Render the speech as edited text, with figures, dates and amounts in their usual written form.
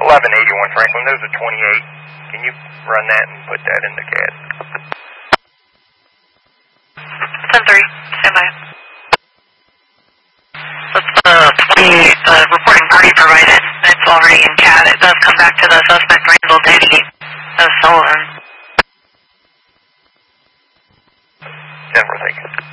1181 Franklin, there's a 28. Can you run that and put that in the CAD? 10-3, stand by. That's the reporting party provided. It's already in CAD. It does come back to the suspect Randall Diddy of Sullivan. 10, we're thinking.